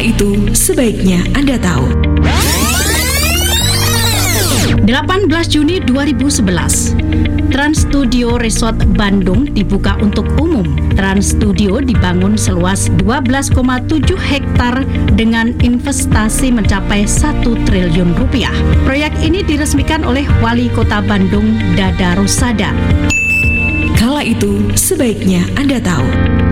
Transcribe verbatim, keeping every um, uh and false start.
itu sebaiknya Anda tahu. delapan belas Juni dua ribu sebelas, Trans Studio Resort Bandung dibuka untuk umum. Trans Studio dibangun seluas dua belas koma tujuh hektar dengan investasi mencapai satu triliun rupiah. Proyek ini diresmikan oleh Wali Kota Bandung, Dada Rusada. Kala itu sebaiknya Anda tahu.